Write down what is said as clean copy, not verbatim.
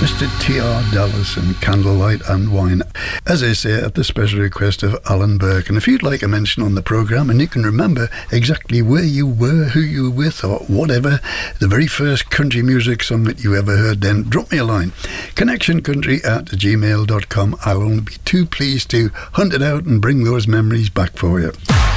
Mr. T.R. Dallas and Candlelight and Wine, as I say, at the special request of Alan Burke. And if you'd like a mention on the programme and you can remember exactly where you were, who you were with, or whatever, the very first country music song that you ever heard, then drop me a line. connectioncountry@gmail.com. I'll only be too pleased to hunt it out and bring those memories back for you.